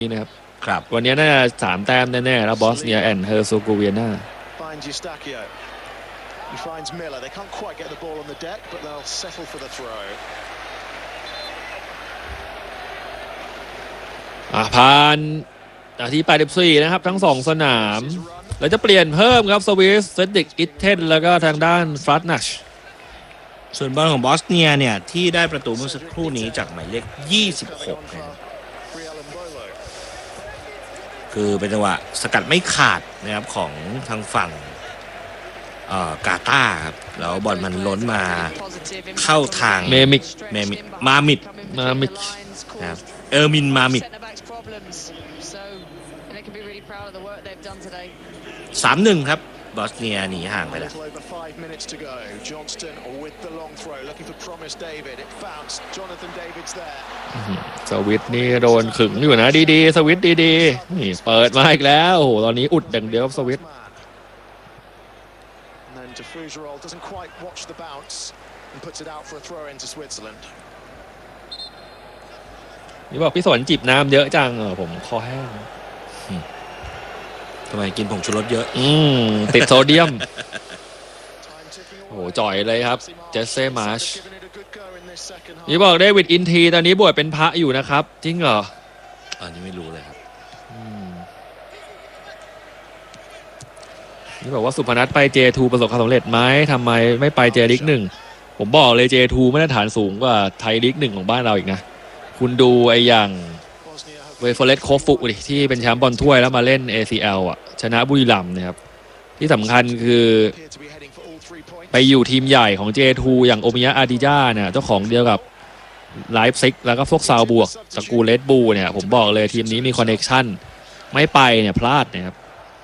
นะครับครับวันนี้น่าจะ3 แต้มแน่ๆแล้วบอสเนียแอนด์เฮอร์โซโกเวียนาผ่านนาที84นะครับทั้ง2สนามแล้วจะเปลี่ยนเพิ่มครับสวิสเซดดิกอิตเทนแล้วก็ทางด้านฟรัตนัชส่วนบอลของบอสเนียเนี่ยที่ได้ประตูเมื่อสักครู่นี้จากหมายเลข26นะครับคือเป็นจังหวะสกัดไม่ขาดนะครับของทางฝั่งกาตาร์ครับแล้วบอลมันล้นมาเข้าทางมามิดนะครับมินมามิด3-1 ครับบอสเนียหนีห่างไปแล้วสวิตนี่โดนขึงอยู่นะดีๆสวิตดีๆนี่เปิดมาอีกแล้วโอ้โหตอนนี้อุดอย่างเดียวสวิตนี่บอกพี่สนจิบน้ำเยอะจังผมคอแห้งทำไมกินผงชูรสเยอะติดโซเดียมโอ้โหจ่อยเลยครับเจสเซ่มาร์ชนี่บอกเดวิดอินทีตอนนี้บวชเป็นพระอยู่นะครับจริงเหรออันนี้ไม่รู้เลยครับนี่บอกว่าสุพนัทไป J2 ประสบความสำเร็จไหมทำไมไม่ไปเจลีก1ผมบอกเลย J2 มาตรฐานสูงกว่าไทยลีก1ของบ้านเราอีกนะคุณดูไอ้อย่างเวฟเฟอร์เลสโคฟุดิที่เป็นแชมป์บอลถ้วยแล้วมาเล่น ACL ชนะบุรีรัมย์นะครับที่สำคัญคือไปอยู่ทีมใหญ่ของ J2 อย่างโอมิยะอาดิญ่าเนี่ยเจ้าของเดียวกับไลฟ์ซิกแล้วก็พวกซาวบวกตระกูลเลดบูเนี่ยผมบอกเลยทีมนี้มีคอนเนคชั่นไม่ไปเนี่ยพลาดนะครับ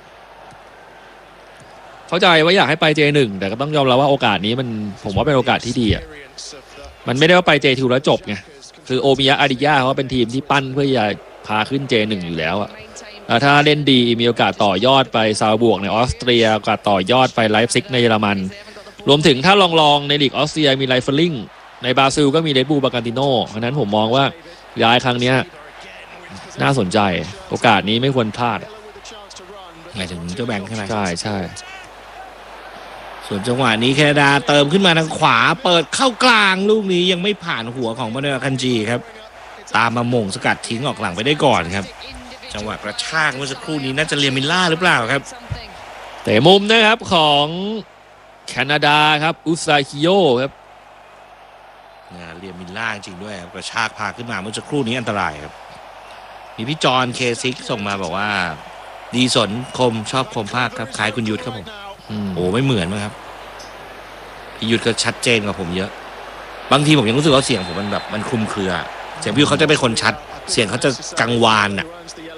เข้าใจว่าอยากให้ไป J1 แต่ก็ต้องยอมรับว่าโอกาสนี้ผมว่าเป็นโอกาสที่ดีมันไม่ได้ว่าไป J2 แล้วจบไงคือโอมิยะอาดิญ่าเขาเป็นทีมที่ปั้นเพื่อจะพาขึ้น J1 อยู่แล้วถ้าเล่นดีมีโอกาสต่อยอดไปซาวบวกในออสเตรียโอกาสต่อยอดไปไลฟ์ซิกในเยอรมันรวมถึงถ้าลองในลีกออสเตรียมีไลฟ์เฟอร์ลิงในบราซิลก็มีเรดบูลบาการติโน่เพราะนั้นผมมองว่าย้ายครั้งนี้น่าสนใจโอกาสนี้ไม่ควรพลาดหมายถึงเจ้าแบงค์ใช่ไหมใช่ส่วนจังหวะนี้แคนาดาเติมขึ้นมาทางขวาเปิดเข้ากลางลูกนี้ยังไม่ผ่านหัวของมาเนลคันจีครับตามมาหม่งสกัดทิ้งออกหลังไปได้ก่อนครับจังหวะกระชากเมื่อสักครู่นี้น่าจะเรียมิลล่าหรือเปล่าครับเตะมุมนะครับของแคนาดาครับอุซาคิโยครับเรียมิลล่าจริงด้วยกระชากพาขึ้นมาเมื่อสักครู่นี้อันตรายครับมีพี่จอนเคซิกส่งมาบอกว่าดีสนคมชอบคมภาคครับคล้ายคุณยุทธครับผมโอ้ไม่เหมือนมั้งครับพี่ยุทธก็ชัดเจนกว่าผมเยอะบางทีผมยังรู้สึกว่าเสียงผมมันแบบมันคลุมเครือเสียงพี่ยุทธเขาจะเป็นคนชัดเสียงเขาจะกังวานอ่ะ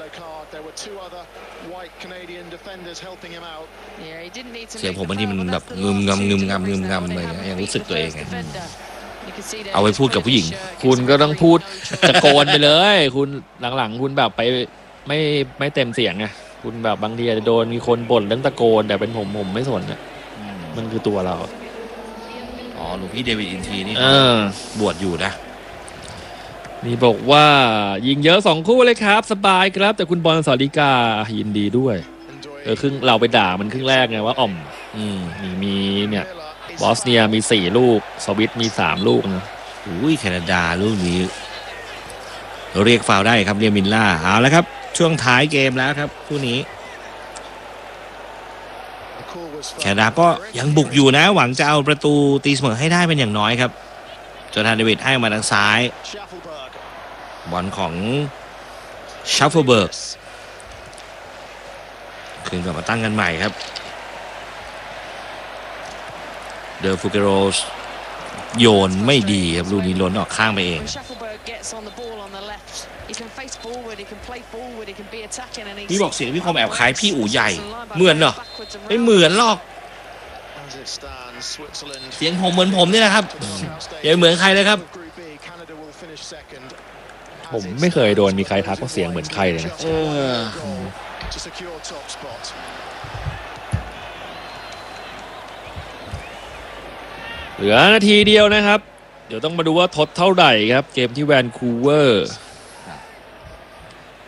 เสียงผมบางทีมันแบบงึมงำเลยยังรู้สึกตัวเองไงเอาไปพูดกับผู้หญิงคุณก็ต้องพูดตะโกนไปเลยคุณหลังๆคุณแบบไปไม่เต็มเสียงไงคุณแบบบางทีจะโดนมีคนบ่นเรื่องตะโกนแต่เป็นผมไม่สนอ่ะมันคือตัวเราหลวงพี่เดวิดอินทีนี่บวชอยู่นะนี่บอกว่ายิงเยอะ2 คู่เลยครับสบายครับแต่คุณบอลสอริกายินดีด้วยครึ่งเราไปด่ามันครึ่งแรกไงว่านี่มีเนี่ยบอสเนียมี4 ลูกสวิตมี3 ลูกนะแคนาดาลูกนี้เรียกฟาวล์ได้ครับเรียมิลล่าเอาแล้วครับช่วงท้ายเกมแล้วครับคู่นี้แคนาดาก็ยังบุกอยู่นะหวังจะเอาประตูตีเสมอให้ได้เป็นอย่างน้อยครับจอร์แดนเดวิดให้มาทางซ้ายบอลของชัฟเฟิลเบิร์กคืนกลับมาตั้งกันใหม่ครับเดอฟูเกโรสโยนไม่ดีครับลูกนี้ล้นออกข้างไปเองพี่บอกเสียงพี่คอมแอบคล้ายพี่อู๋ใหญ่เหมือนเหรอไม่เหมือนหรอกเสียงผมเหมือนผมนี่แหละครับอย่าเหมือนใครเลยครับผมไม่เคยโดนมีใครทักว่าเสียงเหมือนใครเลยนะเหลือนาทีเดียวนะครับเดี๋ยวต้องมาดูว่าทดเท่าไหร่ครับเกมที่แวนคูเวอร์